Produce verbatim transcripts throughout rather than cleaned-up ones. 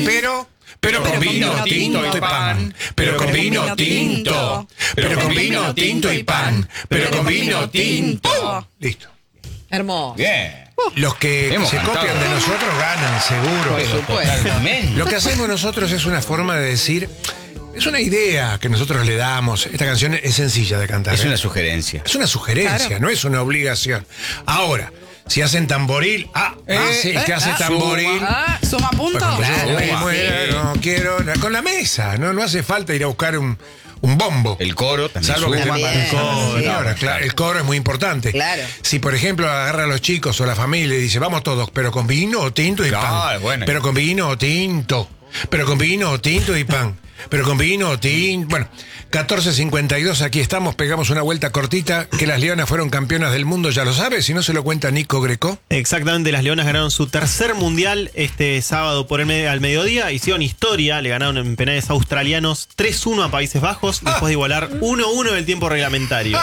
Pero... Pero con vino tinto y pan. Pero con vino tinto. Pero con vino tinto y pan. Pero con vino tinto. Listo. Hermoso. Bien. Los que Hemos se cantado. copian de nosotros ganan, seguro. Por supuesto. Lo que hacemos nosotros es una forma de decir, es una idea que nosotros le damos. Esta canción es sencilla de cantar. Es ¿eh? una sugerencia. Es una sugerencia, Claro. no es una obligación. Ahora, si hacen tamboril, ah, Eh, ah, sí, el que eh, hace ah, tamboril. Ah, ¿suma punto? Pues cuando yo Claro, me sí. muera, no quiero. Con la mesa, no, no hace falta ir a buscar un, un bombo. El coro también Salvo que suma. esté También, el coro. sí. Ahora, claro, el coro es muy importante. Claro. Si, por ejemplo, agarra a los chicos o la familia y dice, vamos todos, pero con vino o tinto y Claro, pan. bueno. Pero con vino o tinto. Pero con vino o tinto y pan. Pero con vino o tinto. Bueno, catorce cincuenta y dos, aquí estamos, pegamos una vuelta cortita, que las Leonas fueron campeonas del mundo, ya lo sabes, si no se lo cuenta Nico Greco. Exactamente, las Leonas ganaron su tercer mundial este sábado por el me- al mediodía. Hicieron historia, le ganaron en penales australianos tres uno a Países Bajos, después de igualar uno uno en el tiempo reglamentario.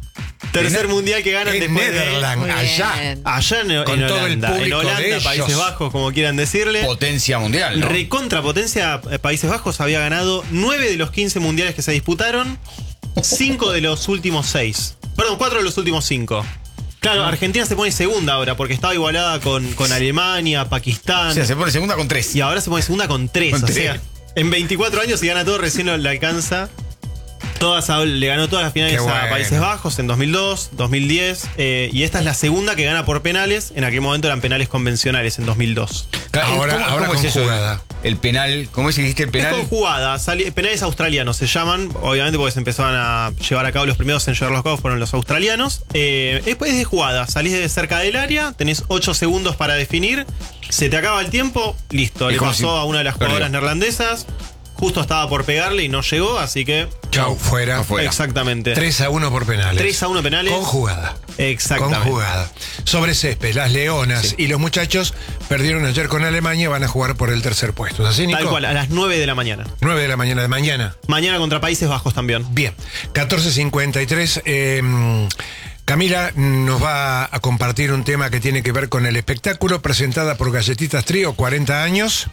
Tercer mundial que ganan En después de... Netherlands, Muy allá. bien. Allá en, Con en todo el Holanda, en público de Holanda, ellos. Países Bajos, como quieran decirle. Potencia mundial, ¿no? Recontrapotencia, eh, Países Bajos había ganado nueve de los quince mundiales que se disputaron, cinco de los últimos seis. Perdón, cuatro de los últimos cinco. Claro, Argentina se pone segunda ahora porque estaba igualada con, con Alemania, Pakistán. O sea, se pone segunda con tres. Y ahora se pone segunda con tres. Con o tres. sea, en veinticuatro años, si gana todo, recién lo- le alcanza. Todas, a- le ganó todas las finales Qué bueno. a Países Bajos en dos mil dos, dos mil diez. eh, y esta es la segunda que gana por penales. En aquel momento eran penales convencionales, en dos mil dos. Ahora- ¿Cómo- ahora cómo es con eso? jugada. El penal, ¿cómo es que dijiste el Es penal? con jugada, sali- penales australianos se llaman, obviamente porque se empezaban a llevar a cabo, los primeros en llevarlos a cabo fueron los australianos. Eh, después de jugada, salís de cerca del área, tenés ocho segundos para definir, se te acaba el tiempo, listo, Es le como pasó si a una de las perdió. jugadoras neerlandesas, justo estaba por pegarle y no llegó, así que... Chau, fuera. Afuera. Exactamente. tres a uno por penales. tres a uno penales. Con jugada. Exactamente. Con jugada. Sobre césped, las Leonas Sí. y los muchachos perdieron ayer con Alemania, van a jugar por el tercer puesto. ¿Así, Nico? Tal cual, a las nueve de la mañana. nueve de la mañana de mañana. Mañana contra Países Bajos también. Bien. catorce cincuenta y tres. Eh, Camila nos va a compartir un tema que tiene que ver con el espectáculo, presentada por Galletitas Trío, cuarenta años,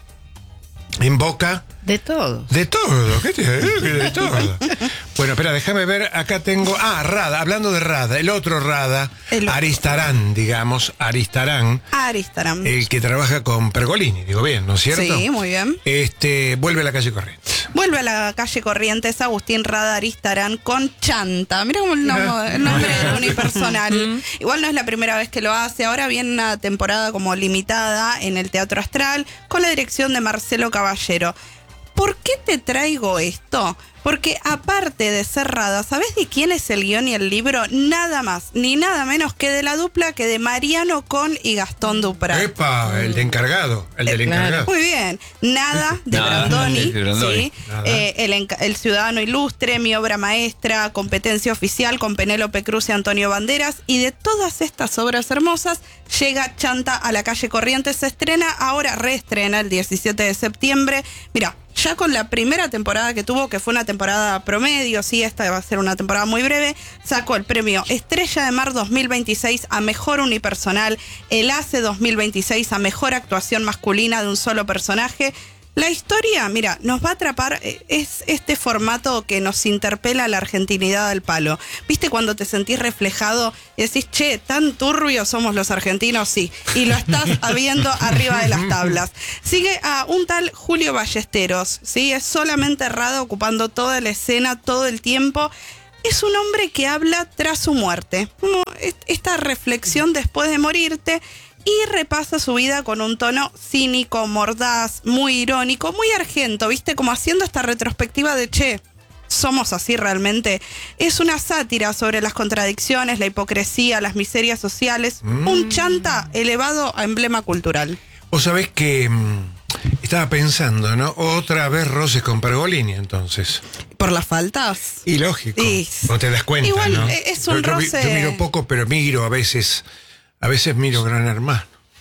en Boca. De todo. De todo, ¿qué te de todo? Bueno, espera, déjame ver, acá tengo... Ah, Rada, hablando de Rada, el otro Rada, El otro. Aristarán, digamos, Aristarán, Aristaram. el que trabaja con Pergolini, digo bien, ¿no es cierto? Sí, muy bien. Este, vuelve a la calle Corrientes. Vuelve a la calle Corrientes Agustín Rada Aristarán con Chanta. Mira como el nombre, el nombre del unipersonal. Igual no es la primera vez que lo hace. Ahora viene una temporada como limitada en el Teatro Astral con la dirección de Marcelo Caballero. ¿Por qué te traigo esto? Porque aparte de ser Rada, ¿sabés de quién es el guión y el libro? Nada más, ni nada menos que de la dupla que de Mariano Con y Gastón Duprat. Epa, el de encargado, el del Eh, claro. encargado. Muy bien. Nada de Nada, Brandoni. de Brandoni. ¿sí? Nada. Eh, el, enca- el Ciudadano Ilustre, Mi Obra Maestra, Competencia Oficial con Penélope Cruz y Antonio Banderas. Y de todas estas obras hermosas, llega Chanta a la calle Corrientes. Se estrena, ahora reestrena el diecisiete de septiembre. Mira, ya con la primera temporada que tuvo, que fue una temporada promedio, sí, esta va a ser una temporada muy breve, sacó el premio Estrella de Mar dos mil veintiséis a Mejor Unipersonal, el A C E dos mil veintiséis a Mejor Actuación Masculina de un solo personaje. La historia, mira, nos va a atrapar, eh, es este formato que nos interpela a la argentinidad del palo. ¿Viste cuando te sentís reflejado y decís, che, tan turbios somos los argentinos? Sí, y lo estás viendo arriba de las tablas. Sigue a un tal Julio Ballesteros, ¿sí? Es solamente Rada ocupando toda la escena, todo el tiempo. Es un hombre que habla tras su muerte, como est- esta reflexión después de morirte. Y repasa su vida con un tono cínico, mordaz, muy irónico, muy argento, ¿viste? Como haciendo esta retrospectiva de, che, ¿somos así realmente? Es una sátira sobre las contradicciones, la hipocresía, las miserias sociales. Mm. Un Chanta elevado a emblema cultural. Vos sabés que mm, estaba pensando, ¿no? Otra vez roces con Pergolini, entonces. ¿Por las faltas? Y lógico. Y- No te das cuenta, Igual, ¿no? eh, es un yo, yo vi- roce- yo miro poco, pero miro a veces, a veces miro Gran Hermano.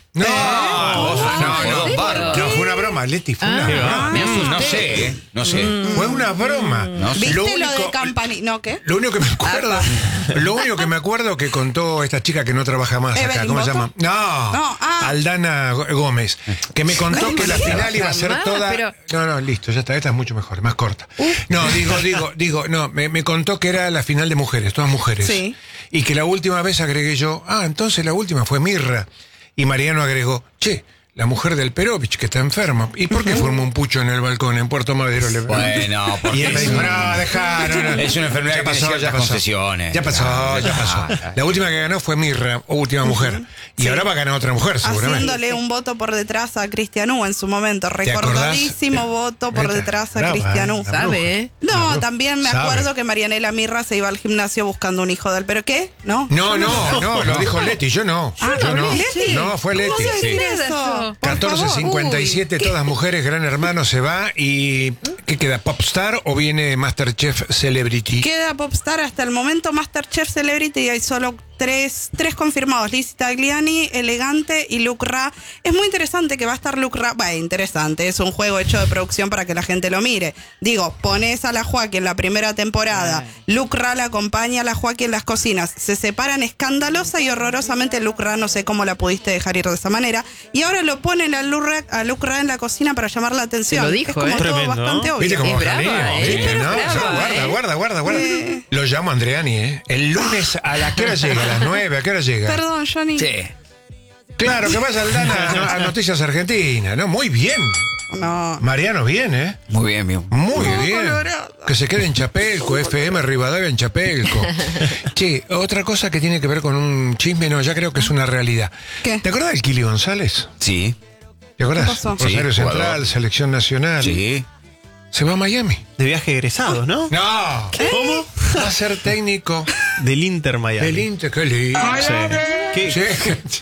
No, ¿Eh? vos- no, no, ¿Por no, qué? no, fue una broma, Leti, fue una Ah, broma. me Mm, no asusté. sé, ¿eh? No sé. Fue una broma. No sé. ¿Viste lo, único- de Campani? ¿No qué? Lo único que me acuerdo, lo único que me acuerdo que contó esta chica que no trabaja más acá, ¿Evelyn ¿cómo se Boto? llama? No, No, ah. Aldana Gó- Gómez, que me contó que la final iba a ser Jamás, toda. pero- No, no, listo, ya está, esta es mucho mejor, más corta. No, digo, digo, digo, no, me, me contó que era la final de mujeres, todas mujeres. Sí. Y que la última vez agregué yo, ah, entonces la última fue Mirra. Y Mariano agregó, che, la mujer del Perovich que está enferma. ¿Y por qué formó un pucho en el balcón en Puerto Madero? Le- Bueno, porque y él me es dijo, un- no, dejá, no, no. Es una enfermedad Ya que tiene ciertas concesiones. Ya pasó, ya pasó. Ah, La última que ganó fue Mirra, última mujer. Y ahora va a ganar otra mujer, seguramente. Haciéndole un voto por detrás a Cristianú en su momento. acordás? Recordadísimo voto por Neta, detrás a brava, Cristianú. ¿eh? La Sabe, bruja. ¿eh? La No, bruja. también me Sabe. acuerdo que Marianela Mirra se iba al gimnasio buscando un hijo del. ¿Pero qué? ¿No? No, no, no, lo dijo Leti, yo no. Ah, yo ¿no no. hablé, Leti? No, fue Leti. ¿Cómo se sí. decir Sí. eso? Por catorce favor. cincuenta y siete, Uy, todas mujeres, Gran Hermano se va y ¿qué queda? ¿Popstar o viene Masterchef Celebrity? Queda Popstar hasta el momento Masterchef Celebrity y hay solo tres, tres confirmados. Lizzie Tagliani, Elegante y Luke Ra. Es muy interesante que va a estar Luke Ra. Bueno, interesante, es un juego hecho de producción para que la gente lo mire. Digo, pones a la Joaquín en la primera temporada, Luke Ra la acompaña a la Joaquín en las cocinas, se separan escandalosa y horrorosamente. Luke Ra, no sé cómo la pudiste dejar ir de esa manera, y ahora lo ponen a Luke Ra, a Luke Ra en la cocina para llamar la atención. Se lo dijo, es como ¿eh? todo Tremendo, bastante ¿no? obvio. ¿Viste cómo Es brava, jaleo? ¿eh? ¿Viste? Pero No, brava, yo- guarda, ¿eh? guarda, guarda, guarda. Lo llamo Andreani, ¿eh? El lunes a la qué hora llega, a las nueve, ¿a qué hora llega? Perdón, Johnny. Sí. Claro, que vaya Aldana a Noticias Argentina, ¿no? Muy bien. No. Mariano, bien, ¿eh? Muy bien, mío. Muy No, bien. Colorado. Que se quede en Chapelco, F M Rivadavia en Chapelco. Che, otra cosa que tiene que ver con un chisme, no, ya creo que es una realidad. ¿Qué? ¿Te acordás del Kili González? Sí. ¿Te acordás? ¿Qué pasó? Rosario Sí, Central, jugador. Selección Nacional. Sí. Se va a Miami. De viaje egresados, ¿no? No. ¿Cómo? Va a ser técnico Del Inter Miami. del Inter. Qué lindo. Sí. Qué, Sí. sí.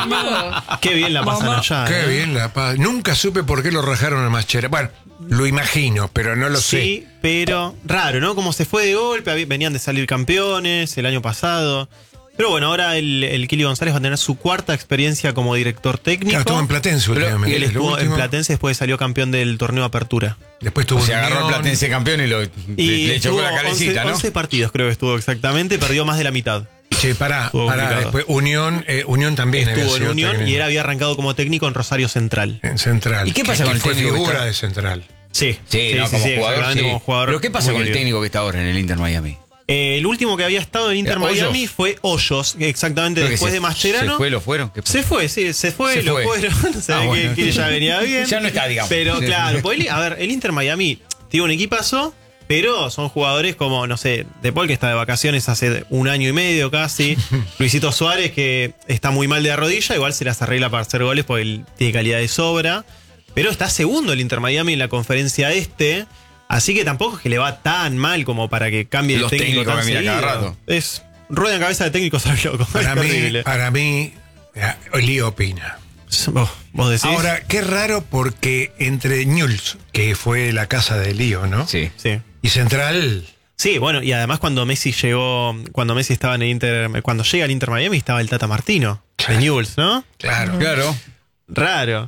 Qué bien la pasan allá. Qué ¿eh? bien la paz. Nunca supe por qué lo rajaron a Machera. Bueno, lo imagino, pero no lo Sí, sé. pero raro, ¿no? Como se fue de golpe, habí- venían de salir campeones el año pasado. Pero bueno, ahora el, el Kili González va a tener su cuarta experiencia como director técnico. Claro, estuvo en Platense Pero- últimamente. Y él Lo estuvo en último. Platense, después salió campeón del torneo Apertura. Después tuvo Se agarró el Unión. Platense campeón y lo Y le echó estuvo con la calecita, once, ¿no? once partidos creo que estuvo exactamente, perdió más de la mitad. Che, pará, Estuvo pará. complicado. Después Unión, eh, Unión también había Estuvo en sido Unión técnico. y él había arrancado como técnico en Rosario Central. En Central. ¿Y qué pasa Que con el fue técnico que figura está? de Central. Sí, Sí, no, como jugador, exactamente, sí. como jugador. Pero ¿qué pasa muy con el querido. técnico que está ahora en el Inter Miami? Eh, el último que había estado en Inter Eh, Hoyos. Miami fue Hoyos, exactamente Creo que después se- de Mascherano. ¿Se fue, lo fueron? ¿Qué pasó? Se fue, sí, se fue, Se lo fue. fueron. Se Ah, ve bueno. que, que ya venía bien. Ya no está, digamos. Pero Sí. claro, pues el- a ver, el Inter Miami tiene un equipazo, pero son jugadores como, no sé, De Paul, que está de vacaciones hace un año y medio casi. Luisito Suárez, que está muy mal de la rodilla, igual se las arregla para hacer goles porque él tiene calidad de sobra. Pero está segundo el Inter Miami en la conferencia este. Así que tampoco es que le va tan mal como para que cambie Los el técnico técnicos tan que mira cada seguido. rato. Es rueda en cabeza de técnicos al loco. Para Es mí, terrible. para mí, eh, Lío opina. Vos, vos decís. Ahora, qué raro porque entre Newell's, que fue la casa de Lío, ¿no? Sí. Sí. Y Central, Sí, bueno, y además cuando Messi llegó, cuando Messi estaba en el Inter, cuando llega al Inter Miami estaba el Tata Martino, Claro. de Newell's, ¿no? claro. Claro. Raro.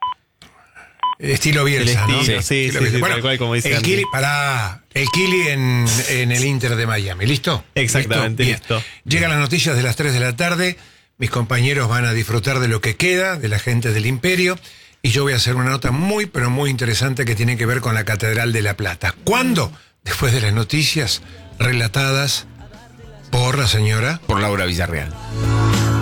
Estilo Bielsa, El ¿no? estilo, sí, Estilo sí, Bielsa. sí, Bueno, tal cual como dice el Andy. Kili, pará, el Kili en, en el Inter de Miami, ¿listo? Exactamente, Bien. listo. Llegan las noticias de las tres de la tarde, mis compañeros van a disfrutar de lo que queda, de la gente del Imperio, y yo voy a hacer una nota muy, pero muy interesante que tiene que ver con la Catedral de La Plata. ¿Cuándo? Después de las noticias relatadas por la señora Por Laura Villarreal.